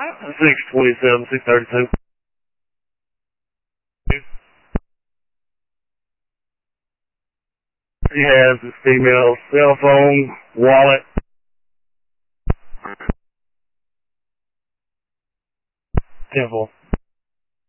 627, 632. He has his female cell phone, wallet. Temple.